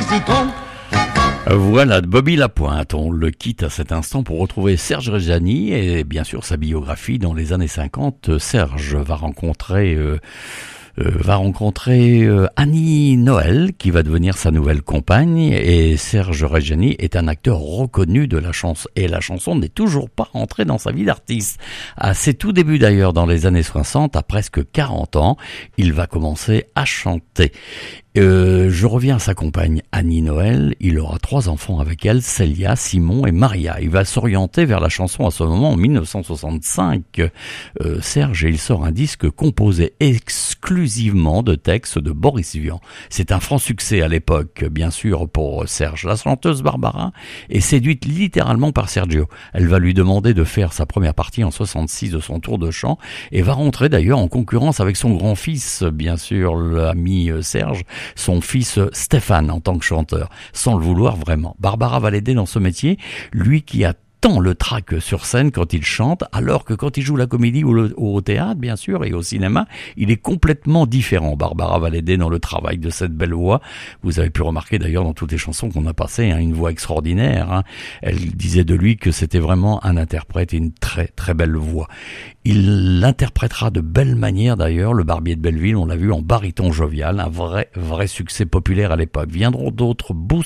discutons. Voilà, Bobby Lapointe, on le quitte à cet instant pour retrouver Serge Reggiani et bien sûr sa biographie. Dans les années 50, Serge va rencontrer Annie Noël qui va devenir sa nouvelle compagne, et Serge Reggiani est un acteur reconnu de la chanson, et la chanson n'est toujours pas rentrée dans sa vie d'artiste. À ses tout débuts d'ailleurs dans les années 60, à presque 40 ans, il va commencer à chanter. Je reviens à sa compagne Annie Noël. Il aura 3 enfants avec elle, Célia, Simon et Maria. Il va s'orienter vers la chanson à ce moment en 1965. Serge, il sort un disque composé exclusivement de textes de Boris Vian. C'est un franc succès à l'époque, bien sûr, pour Serge. La chanteuse Barbara est séduite littéralement par Sergio. Elle va lui demander de faire sa première partie en 66 de son tour de chant et va rentrer d'ailleurs en concurrence avec son grand-fils, bien sûr, l'ami Serge, son fils Stéphane en tant que chanteur, sans le vouloir vraiment. Barbara va l'aider dans ce métier, lui qui a tant le trac sur scène quand il chante, alors que quand il joue la comédie ou au théâtre, bien sûr, et au cinéma, il est complètement différent. Barbara va l'aider dans le travail de cette belle voix. Vous avez pu remarquer d'ailleurs dans toutes les chansons qu'on a passées, une voix extraordinaire. Elle disait de lui que c'était vraiment un interprète et une très très belle voix. Il l'interprétera de belle manière d'ailleurs, le Barbier de Belleville, on l'a vu en baryton jovial, un vrai succès populaire à l'époque. Viendront d'autres beaux